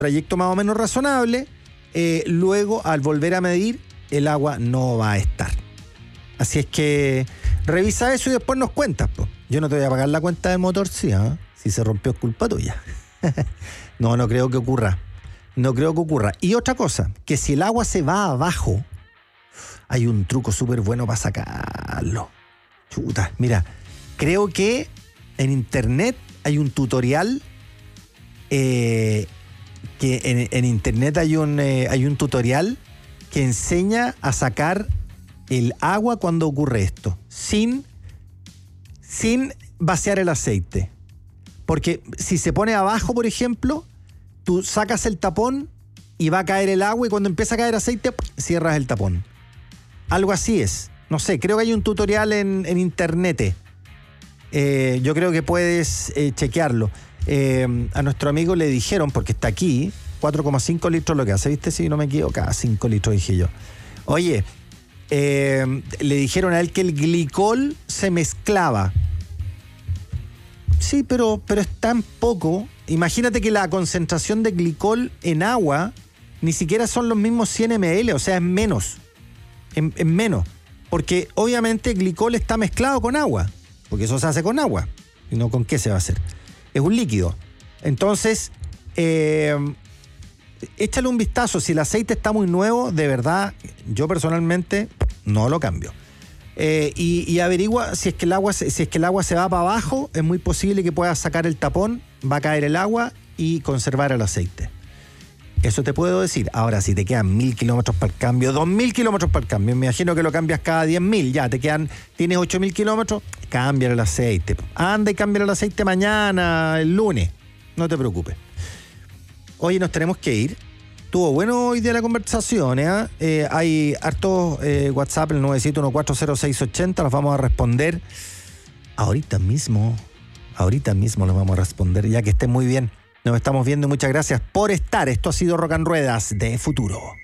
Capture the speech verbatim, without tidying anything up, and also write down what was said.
trayecto más o menos razonable, eh, luego al volver a medir, el agua no va a estar. Así es que revisa eso y después nos cuentas, po. Yo no te voy a pagar la cuenta del motor, sí, ¿eh? Si se rompió es culpa tuya. No, no creo que ocurra. No creo que ocurra. Y otra cosa, que si el agua se va abajo, hay un truco súper bueno para sacarlo. Chuta, mira, creo que en internet hay un tutorial, eh, que en, en internet hay un, eh, hay un tutorial que enseña a sacar el agua cuando ocurre esto, sin, sin vaciar el aceite. Porque si se pone abajo, por ejemplo, tú sacas el tapón y va a caer el agua y cuando empieza a caer aceite, cierras el tapón. Algo así es. No sé, creo que hay un tutorial en, en internet. Eh, yo creo que puedes eh, chequearlo. Eh, a nuestro amigo le dijeron, porque está aquí, cuatro coma cinco litros lo que hace, ¿viste? Si no me equivoco, cinco litros dije yo. Oye, eh, le dijeron a él que el glicol se mezclaba. Sí, pero, pero es tan poco. Imagínate que la concentración de glicol en agua ni siquiera son los mismos cien mililitros, o sea, es menos. Es, es menos. Porque obviamente el glicol está mezclado con agua, porque eso se hace con agua. ¿Y no con qué se va a hacer? Es un líquido. Entonces, eh, échale un vistazo. Si el aceite está muy nuevo, de verdad, yo personalmente no lo cambio. Eh, y, y averigua si es que el agua si es que el agua se va para abajo, es muy posible que puedas sacar el tapón, va a caer el agua y conservar el aceite. Eso te puedo decir. Ahora, si te quedan mil kilómetros para el cambio, dos mil kilómetros para el cambio, me imagino que lo cambias cada diez mil, ya te quedan, tienes ocho mil kilómetros, cambia el aceite. Anda y cambia el aceite mañana, el lunes, no te preocupes. Oye, nos tenemos que ir. Estuvo bueno hoy día la conversación, ¿eh? Eh, hay harto eh, WhatsApp, el nueve siete uno cuatro cero seis ocho cero, los vamos a responder ahorita mismo. Ahorita mismo los vamos a responder, ya que estén muy bien. Nos estamos viendo y muchas gracias por estar. Esto ha sido Rock and Ruedas de Futuro.